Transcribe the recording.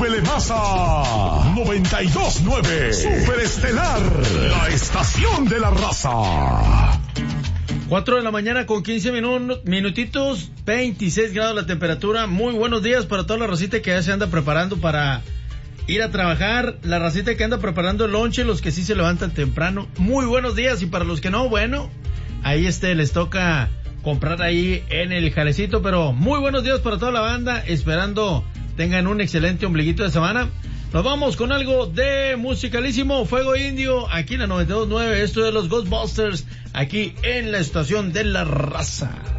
súbele más a 92.9 Superestelar, la estación de la raza. 4 de la mañana con 15 minutitos, 26 grados la temperatura. Muy buenos días para toda la racita que ya se anda preparando para ir a trabajar, la racita que anda preparando el lonche, los que sí se levantan temprano. Muy buenos días, y para los que no, bueno, ahí les toca comprar ahí en el jalecito, pero muy buenos días para toda la banda, esperando tengan un excelente ombliguito de semana. Nos vamos con algo de musicalísimo, Fuego Indio, aquí en la 92.9, esto de los Ghostbusters, aquí en la estación de la raza.